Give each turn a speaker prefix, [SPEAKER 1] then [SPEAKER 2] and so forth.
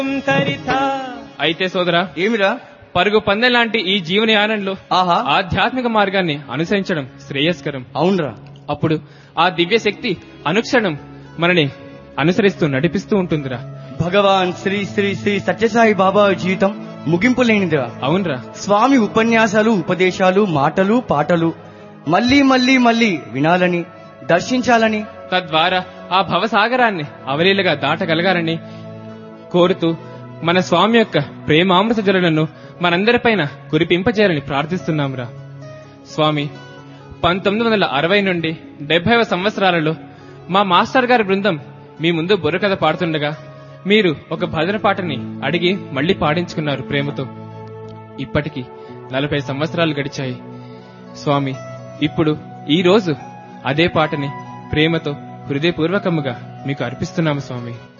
[SPEAKER 1] అయితే సోదరా,
[SPEAKER 2] ఏమిరా?
[SPEAKER 1] పరుగు పందెం లాంటి ఈ జీవనయానంలో
[SPEAKER 2] ఆహా,
[SPEAKER 1] ఆధ్యాత్మిక మార్గాన్ని అనుసరించడం శ్రేయస్కరం.
[SPEAKER 2] అవునరా.
[SPEAKER 1] అప్పుడు ఆ దివ్య శక్తి అనుక్షణం మనని అనుసరిస్తూ నడిపిస్తూ ఉంటుందిరా.
[SPEAKER 2] భగవాన్ శ్రీ శ్రీ శ్రీ సత్యసాయి బాబా జీవితం ముగింపు లేనిదిరా.
[SPEAKER 1] అవునరా.
[SPEAKER 2] స్వామి ఉపన్యాసాలు, ఉపదేశాలు, మాటలు, పాటలు మళ్లీ మళ్లీ మళ్లీ వినాలని, దర్శించాలని,
[SPEAKER 1] తద్వారా ఆ భవసాగరాన్ని అవలీలగా దాటగలగాలని కోరుతూ మన స్వామి యొక్క ప్రేమామృత జలను మనందరిపైన కురిపింపజేయాలని ప్రార్థిస్తున్నాంరా. స్వామి 1960 నుండి 70వ సంవత్సరాలలో మా మాస్టర్ గారి బృందం మీ ముందు బుర్రకథ పాడుతుండగా మీరు ఒక భజన పాటని అడిగి మళ్లీ పాడించుకున్నారు ప్రేమతో. ఇప్పటికి 40 సంవత్సరాలు గడిచాయి స్వామి. ఇప్పుడు ఈ రోజు అదే పాటని ప్రేమతో హృదయపూర్వకముగా మీకు అర్పిస్తున్నాము స్వామి.